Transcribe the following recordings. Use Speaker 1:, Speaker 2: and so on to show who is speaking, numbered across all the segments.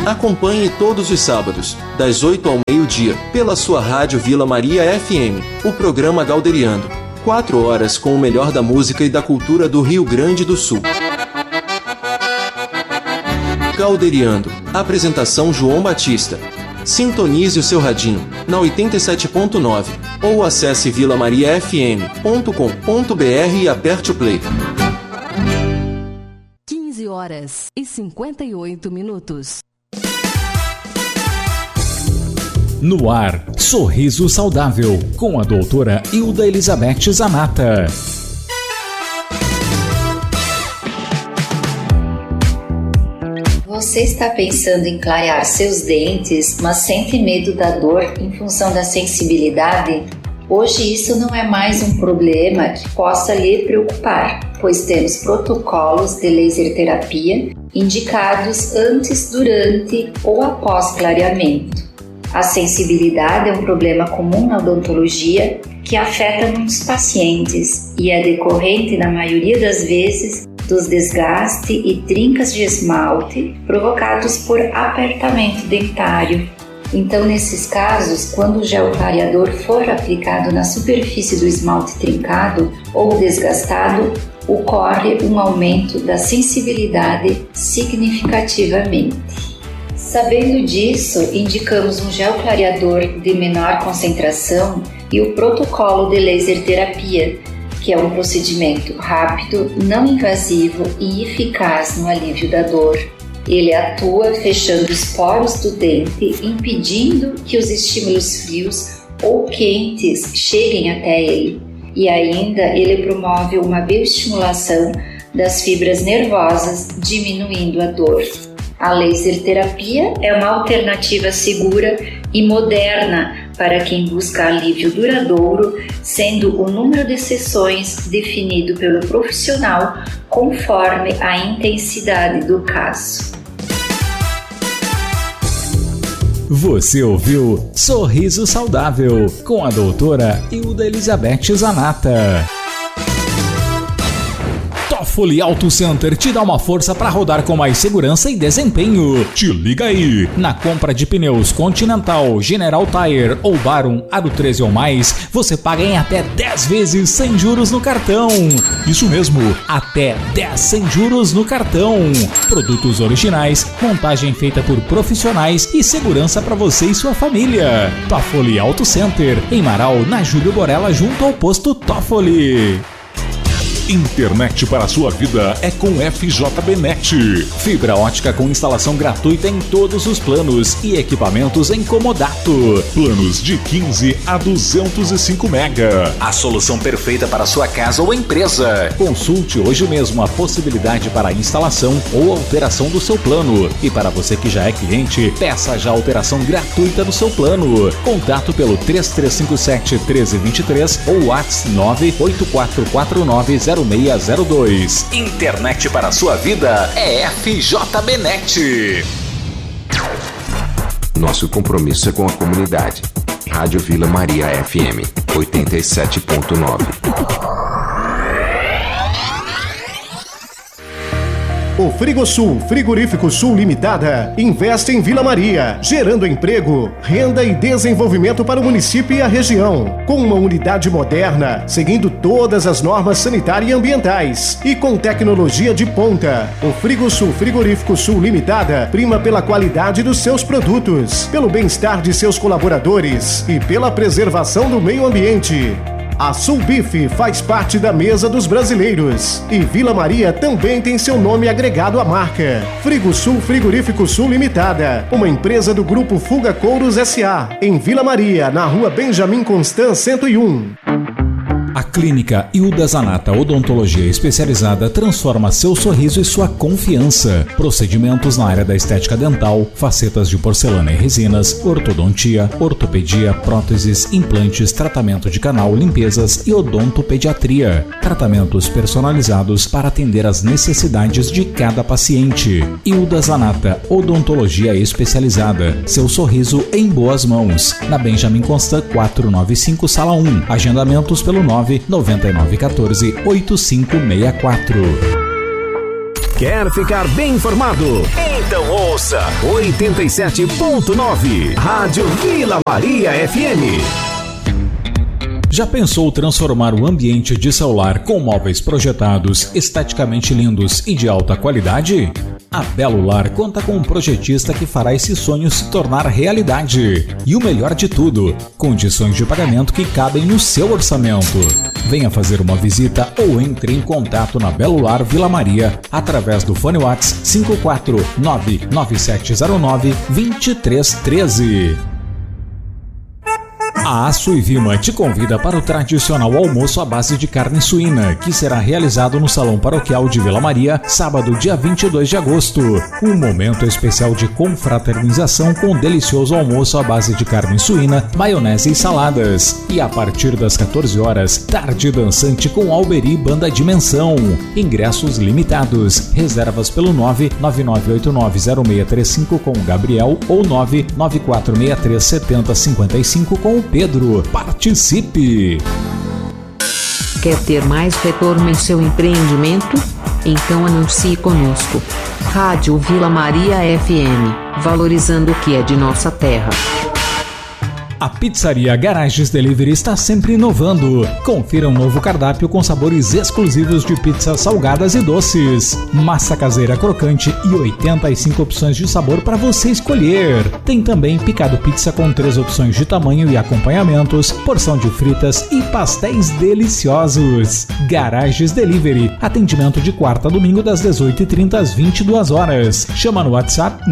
Speaker 1: Acompanhe todos os sábados, das 8 ao meio-dia, pela sua rádio Vila Maria FM, o programa Galderiando. 4 horas com o melhor da música e da cultura do Rio Grande do Sul. Galderiando. Apresentação João Batista. Sintonize o seu radinho na 87.9 ou acesse vilamariafm.com.br e aperte o play.
Speaker 2: 15 horas e 58 minutos.
Speaker 3: No ar, Sorriso Saudável, com a doutora Hilda Elizabeth Zanata.
Speaker 4: Você está pensando em clarear seus dentes, mas sente medo da dor em função da sensibilidade? Hoje isso não é mais um problema que possa lhe preocupar, pois temos protocolos de laser terapia indicados antes, durante ou após clareamento. A sensibilidade é um problema comum na odontologia que afeta muitos pacientes e é decorrente, na maioria das vezes, dos desgastes e trincas de esmalte provocados por apertamento dentário. Então, nesses casos, quando o gel clareador for aplicado na superfície do esmalte trincado ou desgastado, ocorre um aumento da sensibilidade significativamente. Sabendo disso, indicamos um gel clareador de menor concentração e o protocolo de laser terapia, que é um procedimento rápido, não invasivo e eficaz no alívio da dor. Ele atua fechando os poros do dente, impedindo que os estímulos frios ou quentes cheguem até ele. E ainda ele promove uma bioestimulação das fibras nervosas, diminuindo a dor. A laser terapia é uma alternativa segura e moderna para quem busca alívio duradouro, sendo o número de sessões definido pelo profissional conforme a intensidade do caso.
Speaker 3: Você ouviu Sorriso Saudável, com a doutora Hilda Elizabeth Zanata. Toffoli Auto Center te dá uma força para rodar com mais segurança e desempenho. Te liga aí! Na compra de pneus Continental, General Tire ou Barum Aro 13 ou mais, você paga em até 10 vezes sem juros no cartão. Isso mesmo, até 10 sem juros no cartão. Produtos originais, montagem feita por profissionais e segurança para você e sua família. Toffoli Auto Center, em Marau, na Júlio Borella, junto ao posto Toffoli.
Speaker 5: Internet para a sua vida é com FJBnet.
Speaker 3: Fibra ótica com instalação gratuita em todos os planos e equipamentos em comodato.
Speaker 5: Planos de 15 a 205 mega.
Speaker 3: A solução perfeita para a sua casa ou empresa. Consulte hoje mesmo a possibilidade para instalação ou alteração do seu plano. E para você que já é cliente, peça já a alteração gratuita do seu plano. Contato pelo 3357-1323 ou WhatsApp 984490602. Internet para a sua vida é FJBnet.
Speaker 6: Nosso compromisso é com a comunidade. Rádio Vila Maria FM 87.9.
Speaker 7: O Frigosul, Frigorífico Sul Limitada, investe em Vila Maria, gerando emprego, renda e desenvolvimento para o município e a região. Com uma unidade moderna, seguindo todas as normas sanitárias e ambientais e com tecnologia de ponta, o Frigosul, Frigorífico Sul Limitada prima pela qualidade dos seus produtos, pelo bem-estar de seus colaboradores e pela preservação do meio ambiente. A Sulbif faz parte da mesa dos brasileiros e Vila Maria também tem seu nome agregado à marca. Frigosul Frigorífico Sul Limitada, uma empresa do Grupo Fuga Couros S.A., em Vila Maria, na rua Benjamin Constant 101.
Speaker 3: A Clínica Hilda Zanata Odontologia Especializada transforma seu sorriso e sua confiança. Procedimentos na área da estética dental, facetas de porcelana e resinas, ortodontia, ortopedia, próteses, implantes, tratamento de canal, limpezas e odontopediatria. Tratamentos personalizados para atender às necessidades de cada paciente. Hilda Zanata Odontologia Especializada. Seu sorriso em boas mãos. Na Benjamin Constant 495, Sala 1. Agendamentos pelo 99914-8564.
Speaker 8: Quer ficar bem informado? Então ouça 87.9 Rádio Vila Maria FM.
Speaker 3: Já pensou transformar o ambiente de celular com móveis projetados, esteticamente lindos e de alta qualidade? A Belo Lar conta com um projetista que fará esse sonho se tornar realidade. E o melhor de tudo, condições de pagamento que cabem no seu orçamento. Venha fazer uma visita ou entre em contato na Belo Lar Vila Maria através do fone WhatsApp 54997092313. A Aço e Vima te convida para o tradicional almoço à base de carne suína, que será realizado no Salão Paroquial de Vila Maria, sábado, dia 22 de agosto. Um momento especial de confraternização com um delicioso almoço à base de carne suína, maionese e saladas. E a partir das 14 horas, tarde dançante com Alberi Banda Dimensão. Ingressos limitados. Reservas pelo 999890635 com o Gabriel ou 994637055 com o Pedro. Participe!
Speaker 9: Quer ter mais retorno em seu empreendimento? Então anuncie conosco. Rádio Vila Maria FM, valorizando o que é de nossa terra.
Speaker 3: A Pizzaria Garages Delivery está sempre inovando. Confira um novo cardápio com sabores exclusivos de pizzas salgadas e doces. Massa caseira crocante e 85 opções de sabor para você escolher. Tem também picado pizza com 3 opções de tamanho e acompanhamentos, porção de fritas e pastéis deliciosos. Garages Delivery. Atendimento de quarta a domingo das 18h30 às 22 horas. Chama no WhatsApp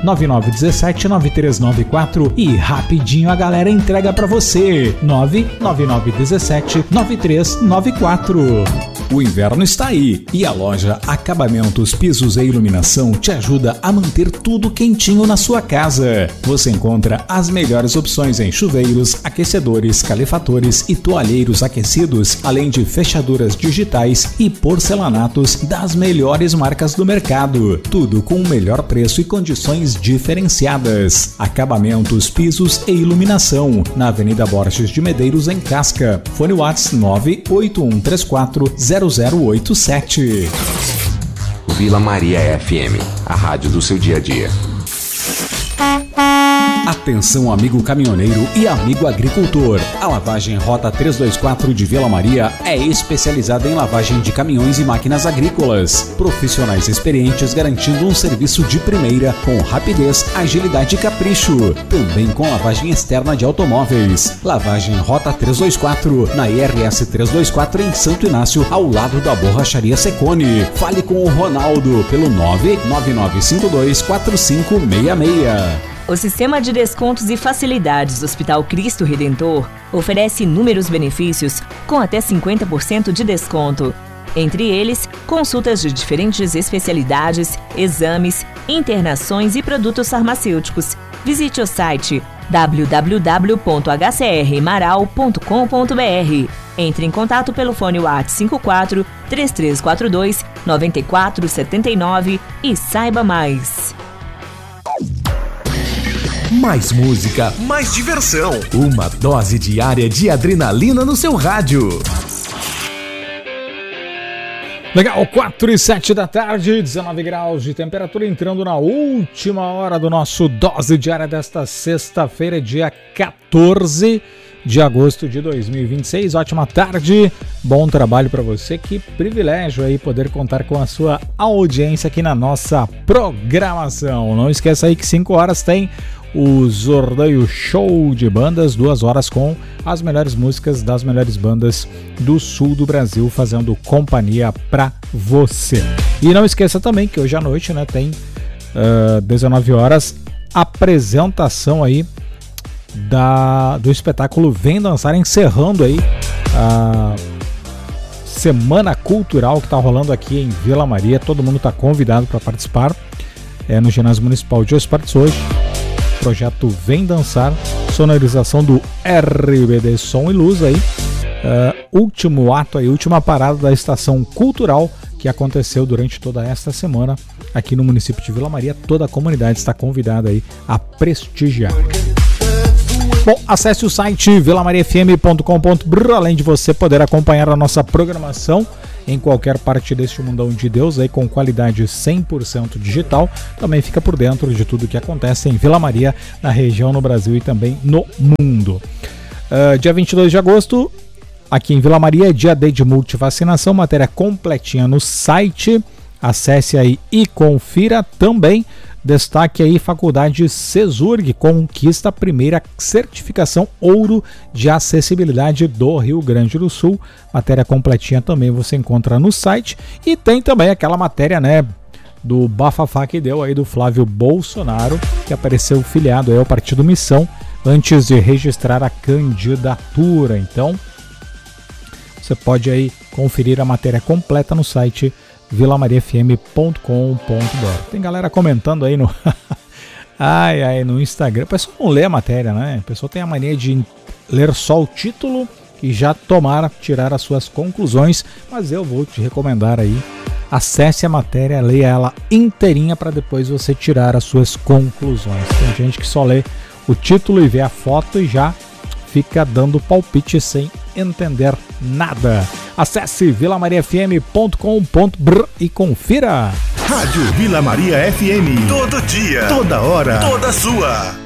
Speaker 3: 999179394 e rapidinho a galera entrega pra você. 999179394. O inverno está aí e a loja Acabamentos, Pisos e Iluminação te ajuda a manter tudo quentinho na sua casa. Você encontra as melhores opções em chuveiros, aquecedores, calefatores e toalheiros aquecidos, além de fechaduras digitais e porcelanatos das melhores marcas do mercado. Tudo com o melhor preço e condições diferenciadas. Acabamentos, Pisos e Iluminação, na Avenida Borges de Medeiros, em Casca. Fone WhatsApp 981340087.
Speaker 6: Vila Maria FM, a rádio do seu dia a dia.
Speaker 3: Atenção, amigo caminhoneiro e amigo agricultor. A lavagem Rota 324 de Vila Maria é especializada em lavagem de caminhões e máquinas agrícolas. Profissionais experientes garantindo um serviço de primeira com rapidez, agilidade e capricho. Também com lavagem externa de automóveis. Lavagem Rota 324 na IRS 324 em Santo Inácio, ao lado da Borracharia Secone. Fale com o Ronaldo pelo 999524566.
Speaker 10: O Sistema de Descontos e Facilidades do Hospital Cristo Redentor oferece inúmeros benefícios com até 50% de desconto. Entre eles, consultas de diferentes especialidades, exames, internações e produtos farmacêuticos. Visite o site www.hcrmaral.com.br. Entre em contato pelo fone WhatsApp 54 3342 9479 e saiba mais.
Speaker 8: Mais música, mais diversão. Uma dose diária de adrenalina no seu rádio.
Speaker 3: Legal, 4h07 da tarde, 19 graus de temperatura, entrando na última hora do nosso Dose Diária desta sexta-feira, dia 14 de agosto de 2026. Ótima tarde, bom trabalho para você. Que privilégio aí poder contar com a sua audiência aqui na nossa programação. Não esqueça aí que 5 horas tem o Zordaio Show de Bandas, 2 horas com as melhores músicas das melhores bandas do sul do Brasil, fazendo companhia pra você. E não esqueça também que hoje à noite, né, tem 19 horas, apresentação aí do espetáculo Vem Dançar, encerrando aí a Semana Cultural que tá rolando aqui em Vila Maria. Todo mundo tá convidado para participar, no Ginásio Municipal de Esportes hoje. Projeto Vem Dançar, sonorização do RBD Som e Luz aí. Último ato aí, última parada da estação cultural que aconteceu durante toda esta semana aqui no município de Vila Maria. Toda a comunidade está convidada aí a prestigiar. Bom, acesse o site vilamariafm.com.br, além de você poder acompanhar a nossa programação em qualquer parte deste mundão de Deus, aí com qualidade 100% digital, também fica por dentro de tudo que acontece em Vila Maria, na região, no Brasil e também no mundo. Dia 22 de agosto, aqui em Vila Maria, é dia D de multivacinação, matéria completinha no site, acesse aí e confira também. Destaque aí, Faculdade CESURG conquista a primeira certificação ouro de acessibilidade do Rio Grande do Sul. Matéria completinha também você encontra no site. E tem também aquela matéria, né, do bafafá que deu aí do Flávio Bolsonaro, que apareceu filiado aí ao Partido Missão antes de registrar a candidatura. Então, você pode aí conferir a matéria completa no site vilamariafm.com.br. Tem galera comentando aí no no Instagram. O pessoal não lê a matéria, né? O pessoal tem a mania de ler só o título e já tirar as suas conclusões, mas eu vou te recomendar aí, acesse a matéria, leia ela inteirinha para depois você tirar as suas conclusões. Tem gente que só lê o título e vê a foto e já fica dando palpite sem entender nada. Acesse vilamariafm.com.br e confira.
Speaker 11: Rádio Vila Maria FM. Todo dia, toda hora, toda sua.